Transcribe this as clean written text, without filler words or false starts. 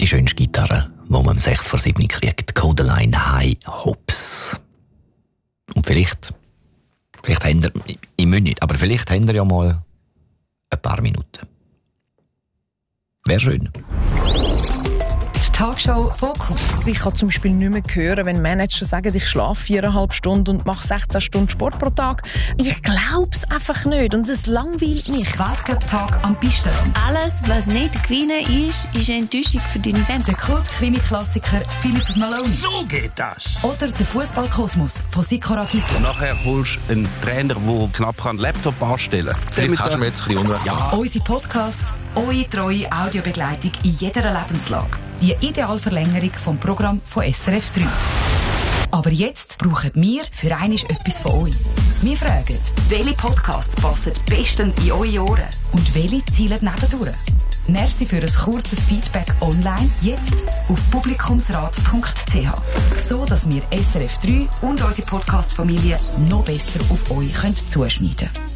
Die schönste Gitarre, die man um 6 vor 7 kriegt. Codeline High Hopes. Und vielleicht habt ihr, ich muss nicht, aber vielleicht habt ihr ja mal ein paar Minuten. Wäre schön. Die Tagesschau Fokus. Ich kann zum Beispiel nicht mehr hören, wenn Manager sagen, ich schlafe 4,5 Stunden und mache 16 Stunden Sport pro Tag. Ich glaube es einfach nicht und es langweilt mich. Weltcup-Tag am Pistenrand. Alles, was nicht gewinnen ist eine Enttäuschung für deine Fans. Der Kult-Krimi-Klassiker Philipp Maloney. So geht das. Oder der Fußballkosmos von Sikora Gisler. Und nachher holst du einen Trainer, der knapp einen Laptop anstellen kann. Vielleicht kannst du mir jetzt ein bisschen unrecht. Ja. Unsere Podcasts, eure treue Audiobegleitung in jeder Lebenslage. Die Idealverlängerung vom Programm von SRF 3. Aber jetzt brauchen wir für einmal etwas von euch. Wir fragen, welche Podcasts passen bestens in eure Ohren und welche zielen nebendurch? Merci für ein kurzes Feedback online, jetzt auf publikumsrat.ch. So, dass wir SRF 3 und unsere Podcast-Familie noch besser auf euch zuschneiden können.